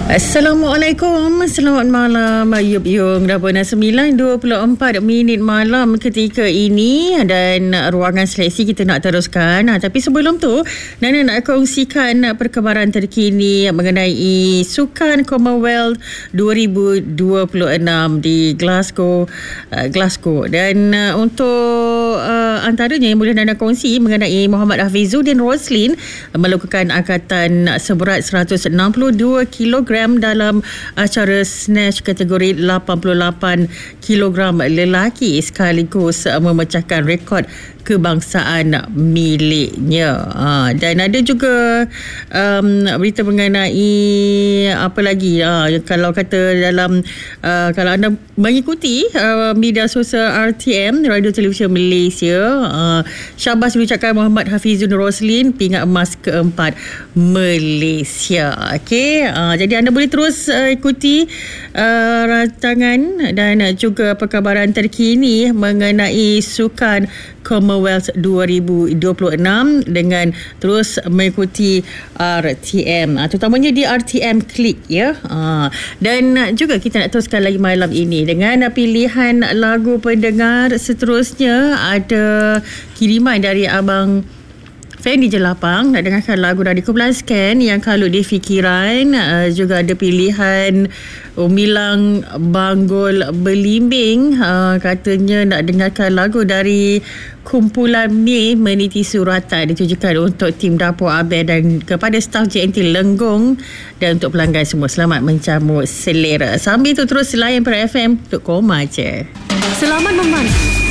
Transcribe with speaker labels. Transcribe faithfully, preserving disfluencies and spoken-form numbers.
Speaker 1: Assalamualaikum, selamat malam Ayub Yung. Dah pukul sembilan dua puluh empat minit malam ketika ini dan ruangan seleksi kita nak teruskan. Ha, tapi sebelum tu, Nana nak kongsikan perkembangan terkini mengenai Sukan Commonwealth dua ribu dua puluh enam di Glasgow, uh, Glasgow. Dan uh, untuk uh, antaranya yang boleh Nana kongsi mengenai Muhammad Hafizuddin Roslin melakukan angkatan seberat seratus enam puluh dua kilogram dalam acara snatch kategori lapan puluh lapan kilogram lelaki sekaligus memecahkan rekod kebangsaan miliknya. Ha, dan ada juga um, berita mengenai apa lagi, ha, kalau kata dalam uh, kalau anda mengikuti uh, media sosial R T M, Radio Television Malaysia, uh, syabas diucapkan Muhammad Hafizuddin Roslin, pingat emas keempat Malaysia. Okey, uh, jadi anda boleh terus uh, ikuti uh, rancangan dan juga perkabaran terkini mengenai Sukan Commonwealth dua ribu dua puluh enam dengan terus mengikuti R T M, uh, terutamanya di R T M Click, ya. Uh, dan juga kita nak teruskan lagi malam ini dengan pilihan lagu pendengar. Seterusnya ada kiriman dari Abang Fendi Jelapang nak dengarkan lagu dari kumpulan Scan yang Kalau di Fikiran. Uh, juga ada pilihan Umilang Banggol Belimbing, uh, katanya nak dengarkan lagu dari kumpulan Mei Meniti Suratan, ditujukan untuk tim Dapur Abel dan kepada staf J N T Lenggong dan untuk pelanggan semua. Selamat menjamu selera. Sambil tu terus layan per F M untuk koma je.
Speaker 2: Selamat membantu